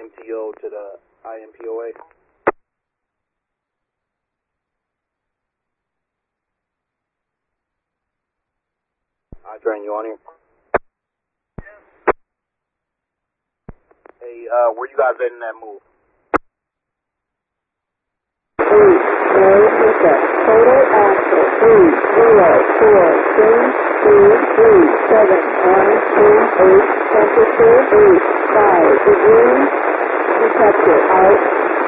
MTO to the IMPOA. Adrian, you on here? Hey, where you guys at in that move? 3, no pickup. Total axle 30433379338. Temperature 85 degrees. Detector out.